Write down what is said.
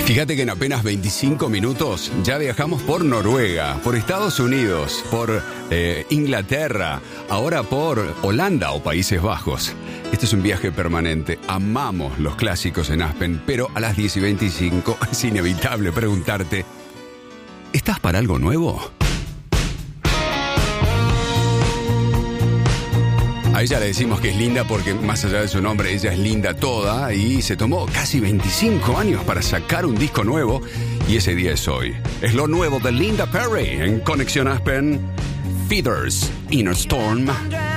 Fíjate que en apenas 25 minutos ya viajamos por Noruega, por Estados Unidos, por Inglaterra, ahora por Holanda o Países Bajos. Este es un viaje permanente. Amamos los clásicos en Aspen, pero a las 10:25 es inevitable preguntarte, ¿estás para algo nuevo? A ella le decimos que es linda porque más allá de su nombre, ella es linda toda y se tomó casi 25 años para sacar un disco nuevo y ese día es hoy. Es lo nuevo de Linda Perry en Conexión Aspen, Feathers in a Storm.